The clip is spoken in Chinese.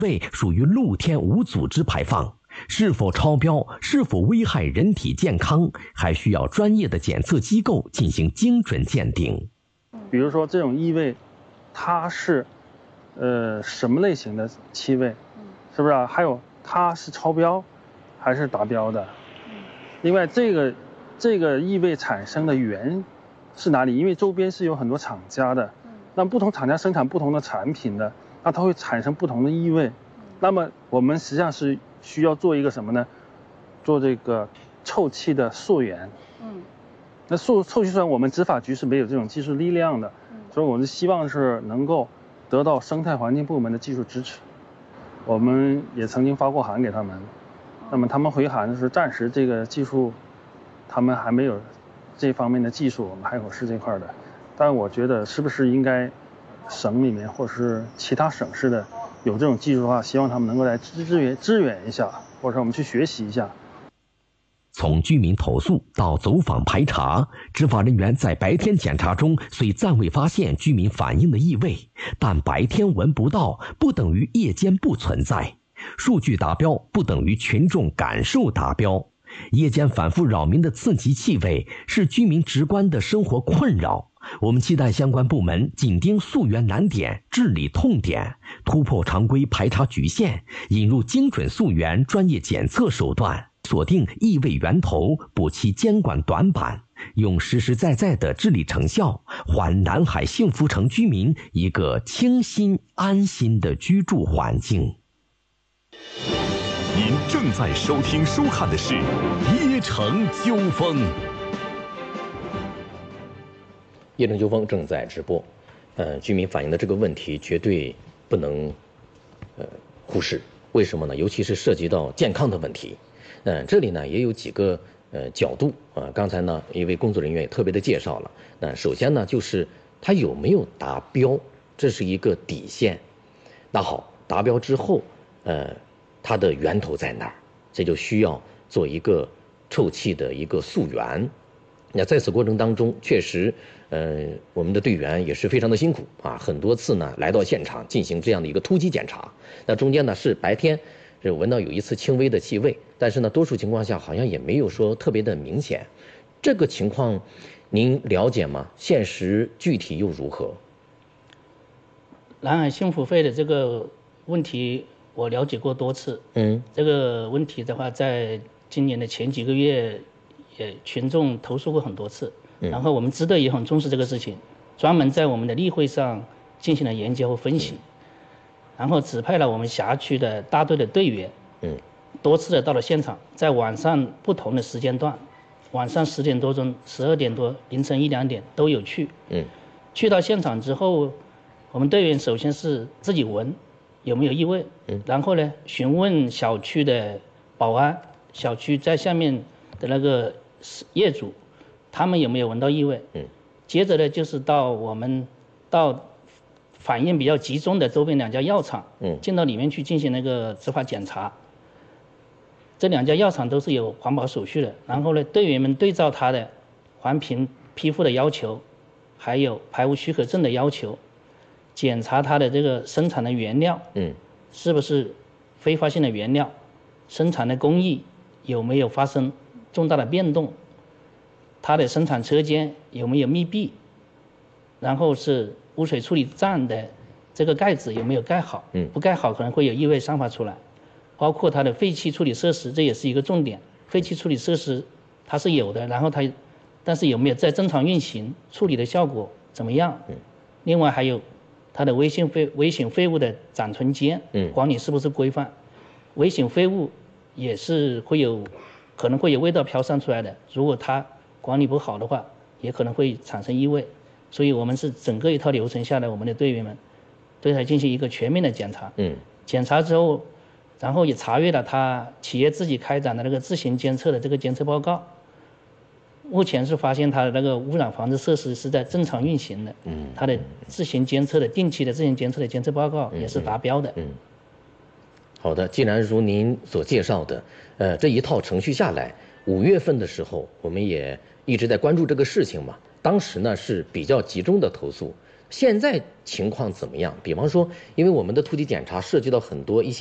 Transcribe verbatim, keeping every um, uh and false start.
位属于露天无组织排放，是否超标，是否危害人体健康，还需要专业的检测机构进行精准鉴定。 比如说这种异味，它是呃什么类型的气味，是不是啊？还有它是超标还是达标的？另外这个这个异味产生的源是哪里？因为周边是有很多厂家的，那不同厂家生产不同的产品的，那它会产生不同的异味。那么我们实际上是需要做一个什么呢？做这个臭气的溯源。嗯，那溯臭气溯源，我们执法局是没有这种技术力量的，所以我们希望是能够得到生态环境部门的技术支持。我们也曾经发过函给他们，那么他们回函是暂时这个技术，他们还没有这方面的技术，我们海口市这块的。但我觉得是不是应该省里面或是其他省市的有这种技术的话，希望他们能够来支支援支援一下，或者说我们去学习一下。 从居民投诉到走访排查，执法人员在白天检查中虽暂未发现居民反映的异味，但白天闻不到不等于夜间不存在，数据达标不等于群众感受达标。夜间反复扰民的刺激气味是居民直观的生活困扰。我们期待相关部门紧盯溯源难点，治理痛点，突破常规排查局限，引入精准溯源专业检测手段，锁定异味源头，补齐监管短板，用实实在在的治理成效，还南海幸福城居民一个清新安心的居住环境。 您正在收听收看的是《耶城纠锋》。 夜城纠锋正在直播，呃，居民反映的这个问题绝对不能呃忽视。为什么呢？尤其是涉及到健康的问题。嗯、呃，这里呢也有几个呃角度啊、呃。刚才呢一位工作人员也特别的介绍了。那首先呢就是它有没有达标，这是一个底线。那好，达标之后，呃，它的源头在哪儿？这就需要做一个臭气的一个溯源。那在此过程当中，确实，呃，我们的队员也是非常的辛苦啊，很多次呢来到现场进行这样的一个突击检查。那中间呢是白天是闻到有一次轻微的气味，但是呢多数情况下好像也没有说特别的明显。这个情况您了解吗？现实具体又如何？ 南海幸福会的这个问题我了解过多次。嗯，这个问题的话，在今年的前几个月。也群众投诉过很多次，然后我们支队也很重视这个事情，专门在我们的例会上进行了研究和分析，然后指派了我们辖区的大队的队员，嗯，多次的到了现场，在晚上不同的时间段，晚上十点多钟、十二点多、凌晨一两点都有去，嗯，去到现场之后，我们队员首先是自己闻有没有异味，嗯，然后呢询问小区的保安，小区在下面的那个业主，他们有没有闻到异味？嗯，接着呢，就是到我们到反应比较集中的周边两家药厂，嗯，进到里面去进行那个执法检查。这两家药厂都是有环保手续的，然后呢，队员们对照他的环评批复的要求，还有排污许可证的要求，检查他的这个生产的原料，嗯，是不是非法性的原料，生产的工艺有没有发生重大的变动，它的生产车间有没有密闭，然后是污水处理站的这个盖子有没有盖好，嗯，不盖好可能会有异味散发出来，包括它的废气处理设施，这也是一个重点。废气处理设施它是有的，然后它但是有没有在正常运行，处理的效果怎么样？嗯，另外还有它的微型废微型废物的暂存间，嗯，管理是不是规范？微型废物也是会有。可能会有味道飘散出来的，如果它管理不好的话，也可能会产生异味。所以我们是整个一套流程下来，我们的队员们对它进行一个全面的检查。嗯，检查之后，然后也查阅了他企业自己开展的那个自行监测的这个监测报告。目前是发现它的那个污染防治设施是在正常运行的。嗯，它的自行监测的定期的自行监测的监测报告也是达标的。嗯。嗯， 好的，既然如您所介绍的，呃，这一套程序下来，五月份的时候，我们也一直在关注这个事情嘛。当时呢是比较集中的投诉， 现在情况怎么样？比方说，因为我们的突击检查涉及到很多一些。